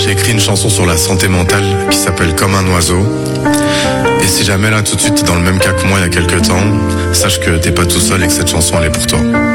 j'ai écrit une chanson sur la santé mentale qui s'appelle Comme un oiseau. Et si jamais là tout de suite t'es dans le même cas que moi il y a quelques temps, sache que t'es pas tout seul et que cette chanson elle est pour toi.